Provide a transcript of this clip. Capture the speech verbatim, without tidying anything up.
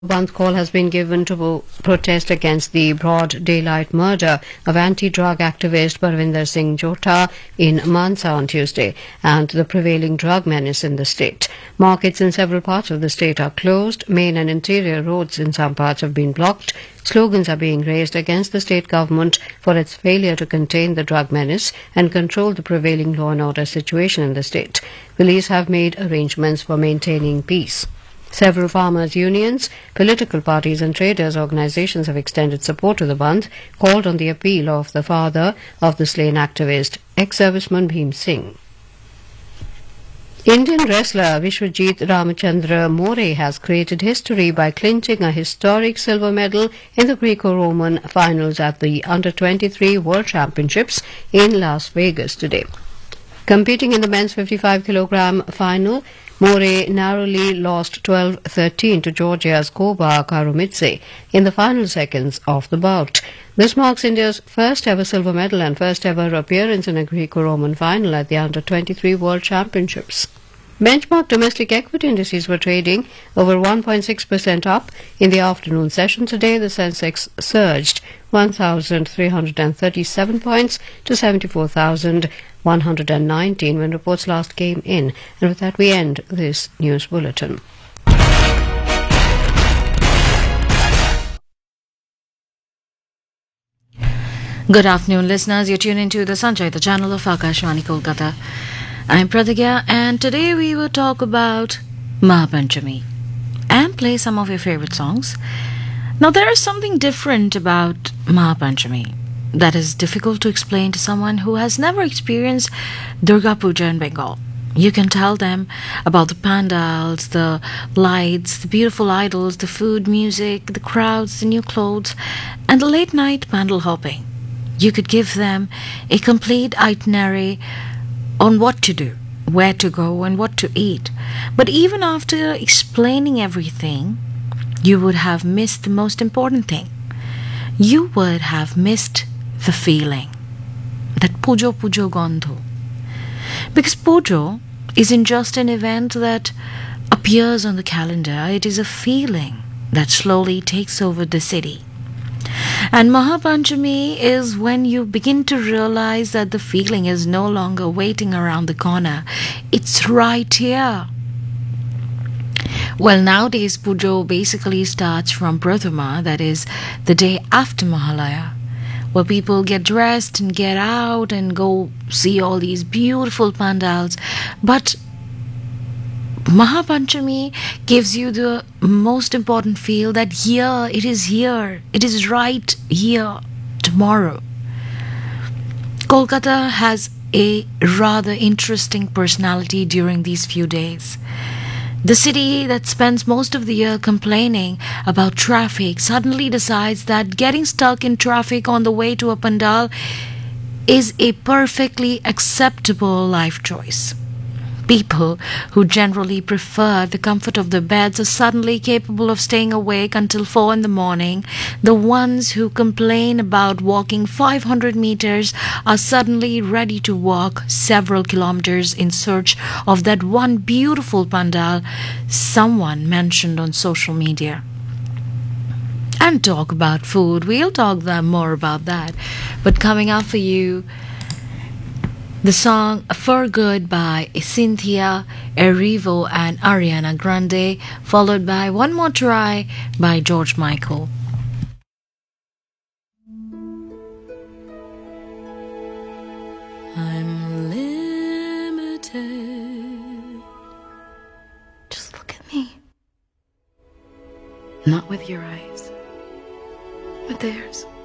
Bandh call has been given to protest against the broad daylight murder of anti-drug activist Parvinder Singh Jota in Mansa on Tuesday and the prevailing drug menace in the state. Markets in several parts of the state are closed. Main and interior roads in some parts have been blocked. Slogans are being raised against the state government for its failure to contain the drug menace and control the prevailing law and order situation in the state. Police have made arrangements for maintaining peace. Several farmers' unions, political parties and traders' organizations have extended support to the Bandh, called on the appeal of the father of the slain activist, ex-serviceman Bhim Singh. Indian wrestler Vishwajit Ramachandra More has created history by clinching a historic silver medal in the Greco-Roman finals at the under twenty-three World Championships in Las Vegas today. Competing in the men's fifty-five kilogram final, More narrowly lost twelve thirteen to Georgia's Koba Karumidze in the final seconds of the bout. This marks India's first ever silver medal and first ever appearance in a Greco-Roman final at the under twenty-three World Championships. Benchmark domestic equity indices were trading over one point six percent up in the afternoon session today. The Sensex surged one thousand three hundred thirty-seven points to seventy-four thousand one hundred nineteen when reports last came in. And with that, we end this news bulletin. Good afternoon, listeners. You're tuned into the Sanjay, the channel of Akashvani Kolkata. I'm Pratigya, and today we will talk about Mahapanchami and play some of your favorite songs. Now, there is something different about Mahapanchami that is difficult to explain to someone who has never experienced Durga Puja in Bengal. You can tell them about the pandals, the lights, the beautiful idols, the food, music, the crowds, the new clothes, and the late night pandal hopping. You could give them a complete itinerary on what to do, where to go, and what to eat. But even after explaining everything, you would have missed the most important thing. You would have missed the feeling, that Pujo Pujo Gandho. Because Pujo isn't just an event that appears on the calendar, it is a feeling that slowly takes over the city. And Mahapanchami is when you begin to realize that the feeling is no longer waiting around the corner. It's right here. Well, nowadays Pujo basically starts from Prathama, that is the day after Mahalaya, where people get dressed and get out and go see all these beautiful pandals. But Mahapanchami gives you the most important feel that here, it is here, it is right here, tomorrow. Kolkata has a rather interesting personality during these few days. The city that spends most of the year complaining about traffic suddenly decides that getting stuck in traffic on the way to a pandal is a perfectly acceptable life choice. People who generally prefer the comfort of their beds are suddenly capable of staying awake until four in the morning. The ones who complain about walking five hundred meters are suddenly ready to walk several kilometers in search of that one beautiful pandal someone mentioned on social media. And talk about food. We'll talk more about that. But coming up for you, the song For Good by Cynthia Erivo and Ariana Grande, followed by One More Try by George Michael. I'm limited. Just look at me. Not with your eyes, with theirs.